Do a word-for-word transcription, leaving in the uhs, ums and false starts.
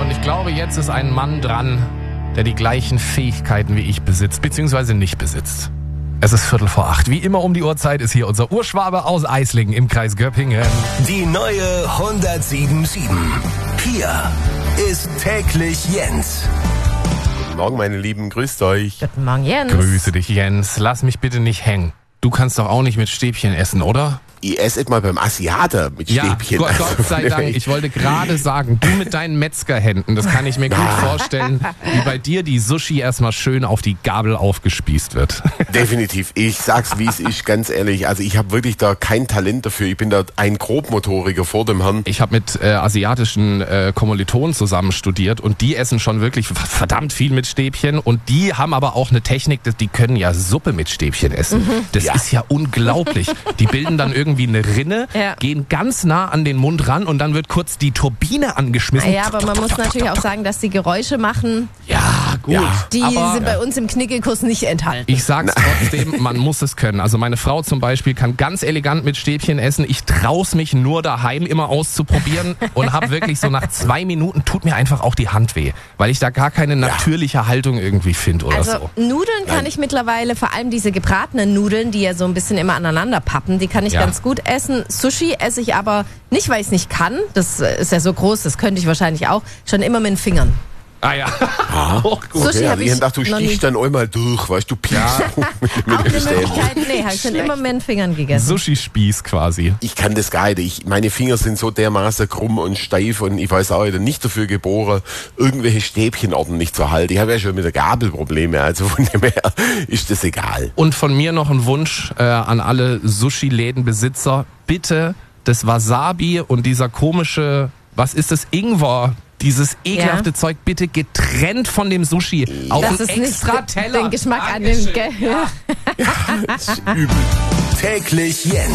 Und ich glaube, jetzt ist ein Mann dran, der die gleichen Fähigkeiten wie ich besitzt, beziehungsweise nicht besitzt. Es ist Viertel vor acht. Wie immer um die Uhrzeit ist hier unser Urschwabe aus Eislingen im Kreis Göppingen. Die neue hundertsieben Komma sieben. Hier ist täglich Jens. Guten Morgen, meine Lieben. Grüßt euch. Guten Morgen, Jens. Grüße dich, Jens. Lass mich bitte nicht hängen. Du kannst doch auch nicht mit Stäbchen essen, oder? Ich esse mal beim Asiater mit Stäbchen. Ja, Gott, Gott sei Dank. Ich wollte gerade sagen, du mit deinen Metzgerhänden, das kann ich mir gut vorstellen, wie bei dir die Sushi erstmal schön auf die Gabel aufgespießt wird. Definitiv. Ich sag's, wie es ist, ganz ehrlich. Also ich habe wirklich da kein Talent dafür. Ich bin da ein Grobmotoriker vor dem Herrn. Ich habe mit äh, asiatischen äh, Kommilitonen zusammen studiert und die essen schon wirklich verdammt viel mit Stäbchen und die haben aber auch eine Technik, dass die können ja Suppe mit Stäbchen essen. Mhm. Das ja. ist ja unglaublich. Die bilden dann irgendwie eine Rinne, ja. gehen ganz nah an den Mund ran und dann wird kurz die Turbine angeschmissen. Ja, aber man muss natürlich auch sagen, dass die Geräusche machen. Ja, gut. Ja, die aber, sind bei uns im Knickelkurs nicht enthalten. Ich sag's trotzdem, man muss es können. Also meine Frau zum Beispiel kann ganz elegant mit Stäbchen essen. Ich trau's mich nur daheim immer auszuprobieren und habe wirklich so nach zwei Minuten tut mir einfach auch die Hand weh, weil ich da gar keine natürliche ja. Haltung irgendwie finde oder also, so. Also Nudeln kann Nein. ich mittlerweile, vor allem diese gebratenen Nudeln, die ja so ein bisschen immer aneinander pappen, die kann ich ja. ganz gut essen. Sushi esse ich aber nicht, weil ich es nicht kann. Das ist ja so groß, das könnte ich wahrscheinlich auch. Schon immer mit den Fingern. Ah ja, ah, auch gut. Sushi okay, also ich dachte, du stichst dann einmal durch, weißt du, piekst ja. mit, mit Auch eine Möglichkeit, nee, habe ich schon immer mit den Fingern gegessen. Sushi-Spieß quasi. Ich kann das gar nicht. Ich, meine Finger sind so dermaßen krumm und steif und ich weiß auch nicht dafür geboren, irgendwelche Stäbchen ordentlich zu halten. Ich habe ja schon mit der Gabel Probleme, also von dem her ist das egal. Und von mir noch ein Wunsch äh, an alle Sushi-Lädenbesitzer. Bitte das Wasabi und dieser komische, was ist das, Ingwer, dieses ekelhafte ja. Zeug bitte getrennt von dem Sushi auf das einen extra nicht Teller. Den Geschmack Dankeschön. Annimmt, gell? Ja. Ja, das ist übel. Täglich Jens.